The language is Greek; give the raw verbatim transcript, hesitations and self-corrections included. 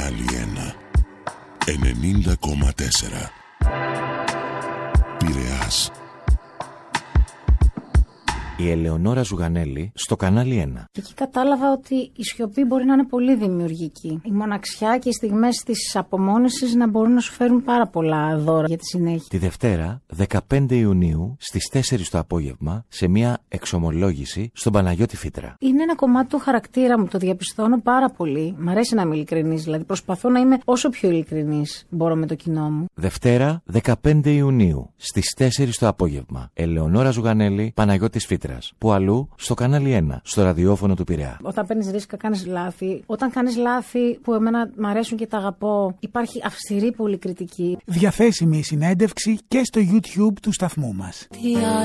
κανάλι ένα ενενήντα κόμμα τέσσερα Πειραιάς. Η Ελεονόρα Ζουγανέλη στο κανάλι ένα. Και εκεί κατάλαβα ότι η σιωπή μπορεί να είναι πολύ δημιουργική. Η μοναξιά και οι στιγμές της απομόνωσης να μπορούν να σου φέρουν πάρα πολλά δώρα για τη συνέχεια. Τη Δευτέρα, δεκαπέντε Ιουνίου, στις τέσσερις το απόγευμα, σε μια εξομολόγηση στον Παναγιώτη Φύτρα. Είναι ένα κομμάτι του χαρακτήρα μου, το διαπιστώνω πάρα πολύ. Μ' αρέσει να είμαι ειλικρινής, δηλαδή προσπαθώ να είμαι όσο πιο ειλικρινής μπορώ με το κοινό μου. Δευτέρα, δεκαπέντε Ιουνίου, στις τέσσερις το απόγευμα, Ελεονόρα Ζουγανέλη, Παναγιώτης Φύτρας. Που αλλού στο κανάλι ένα, στο ραδιόφωνο του Πειραιά. Όταν παίρνεις ρίσκα, κάνεις λάθη. Όταν κάνεις λάθη που εμένα μ' αρέσουν και τα αγαπώ, υπάρχει αυστηρή πολυκριτική. Διαθέσιμη η συνέντευξη και στο YouTube του σταθμού μας.